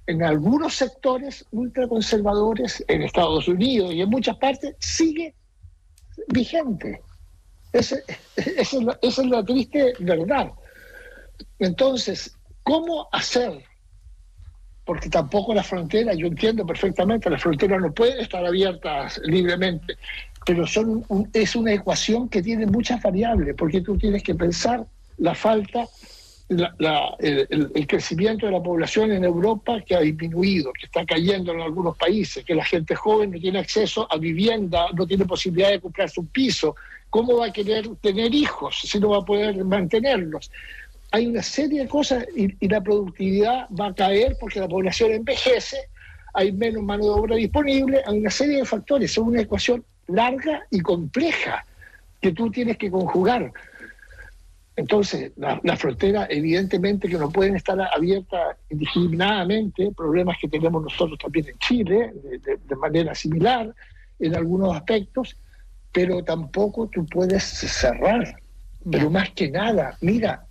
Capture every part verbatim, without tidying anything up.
en algunos sectores ultraconservadores, en Estados Unidos y en muchas partes, sigue vigente. Ese, esa, es la, esa es la triste verdad. Entonces, ¿cómo hacer? Porque tampoco las fronteras, yo entiendo perfectamente, las fronteras no pueden estar abiertas libremente, pero son un, es una ecuación que tiene muchas variables, porque tú tienes que pensar la falta, la, la, el, el crecimiento de la población en Europa, que ha disminuido, que está cayendo en algunos países, que la gente joven no tiene acceso a vivienda, no tiene posibilidad de comprarse un piso. ¿Cómo va a querer tener hijos si no va a poder mantenerlos? Hay una serie de cosas y, y la productividad va a caer porque la población envejece, hay menos mano de obra disponible, hay una serie de factores. Es una ecuación larga y compleja que tú tienes que conjugar. Entonces, la, la frontera evidentemente que no pueden estar abiertas indiscriminadamente, problemas que tenemos nosotros también en Chile, de, de, de manera similar en algunos aspectos, pero tampoco tú puedes cerrar. Pero más que nada, mira,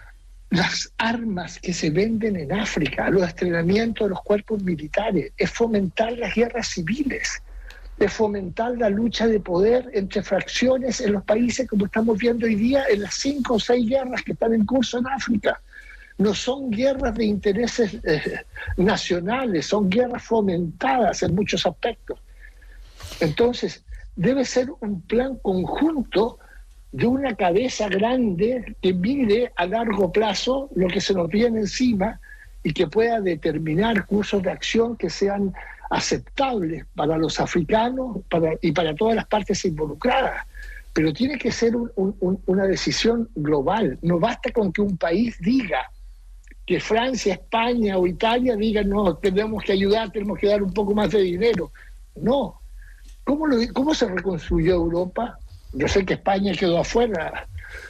las armas que se venden en África, los entrenamientos de los cuerpos militares, es fomentar las guerras civiles, es fomentar la lucha de poder entre fracciones en los países, como estamos viendo hoy día en las cinco o seis guerras que están en curso en África. No son guerras de intereses eh, nacionales, son guerras fomentadas en muchos aspectos. Entonces, debe ser un plan conjunto de una cabeza grande que mire a largo plazo lo que se nos viene encima y que pueda determinar cursos de acción que sean aceptables para los africanos para, y para todas las partes involucradas. Pero tiene que ser un, un, una decisión global. No basta con que un país diga, que Francia, España o Italia digan, no, tenemos que ayudar, tenemos que dar un poco más de dinero. No. ¿Cómo, lo, cómo se reconstruyó Europa? Yo sé que España quedó afuera,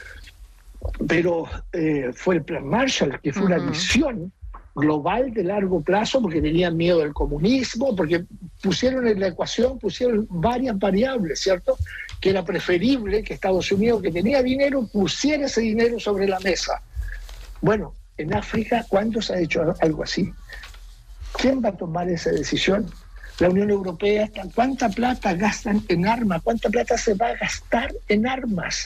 pero eh, fue el Plan Marshall, que fue uh-huh. una visión global de largo plazo, porque tenían miedo del comunismo, porque pusieron en la ecuación, pusieron varias variables, ¿cierto? Que era preferible que Estados Unidos, que tenía dinero, pusiera ese dinero sobre la mesa. Bueno, en África, ¿cuándo se ha hecho algo así? ¿Quién va a tomar esa decisión? La Unión Europea, ¿cuánta plata gastan en armas? ¿Cuánta plata se va a gastar en armas?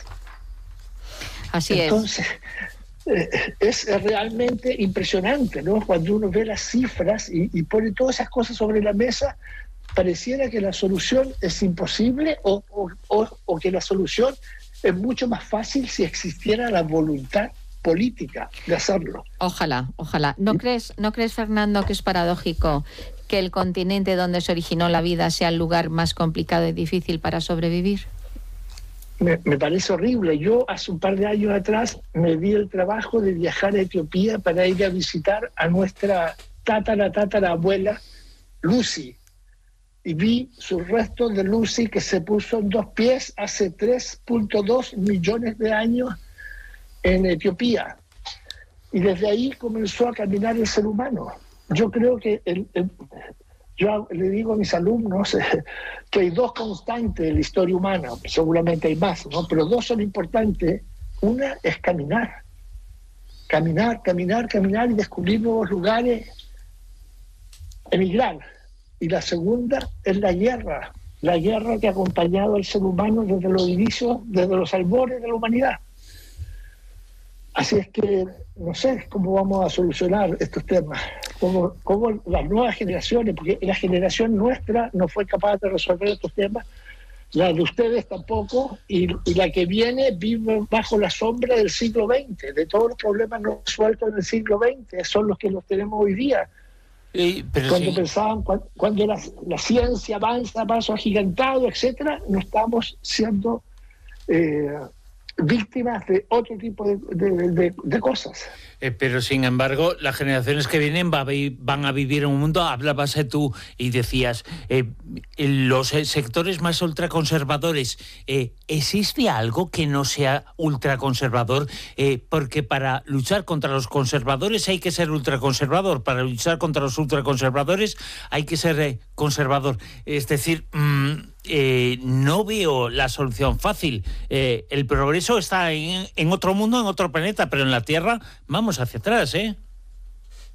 Así Entonces, es. Eh, es realmente impresionante, ¿no? Cuando uno ve las cifras y, y pone todas esas cosas sobre la mesa, pareciera que la solución es imposible o, o, o, o que la solución es mucho más fácil si existiera la voluntad política de hacerlo. Ojalá, ojalá. ¿No ¿Sí? crees, ¿no crees, Fernando, que es paradójico que el continente donde se originó la vida sea el lugar más complicado y difícil para sobrevivir? Me, me parece horrible. Yo hace un par de años atrás me di el trabajo de viajar a Etiopía para ir a visitar a nuestra tatara tatara abuela Lucy, y vi sus restos de Lucy, que se puso en dos pies hace tres punto dos millones de años en Etiopía, y desde ahí comenzó a caminar el ser humano. Yo creo que el, el, yo le digo a mis alumnos eh, que hay dos constantes en la historia humana, seguramente hay más, ¿no? Pero dos son importantes. Una es caminar, caminar, caminar, caminar y descubrir nuevos lugares, emigrar. Y la segunda es la guerra, la guerra que ha acompañado al ser humano desde los inicios, desde los albores de la humanidad. Así es que no sé cómo vamos a solucionar estos temas, cómo, cómo las nuevas generaciones, porque la generación nuestra no fue capaz de resolver estos temas, la de ustedes tampoco, y, y la que viene vive bajo la sombra del siglo veinte, de todos los problemas no resueltos en el siglo veinte, son los que los tenemos hoy día. Eh, pero cuando sí. pensaban, cuando, cuando la, la ciencia avanza a paso agigantado, etcétera, no estamos siendo eh, víctimas de otro tipo de, de, de, de cosas. Eh, pero sin embargo, las generaciones que vienen va a vi- van a vivir en un mundo, hablabas tú y decías, eh, los eh, sectores más ultraconservadores, eh, ¿existe algo que no sea ultraconservador? Eh, porque para luchar contra los conservadores hay que ser ultraconservador, para luchar contra los ultraconservadores hay que ser eh, conservador. Es decir, mmm, eh, no veo la solución fácil. Eh, el progreso está en, en otro mundo, en otro planeta, pero en la Tierra vamos hacia atrás, ¿eh?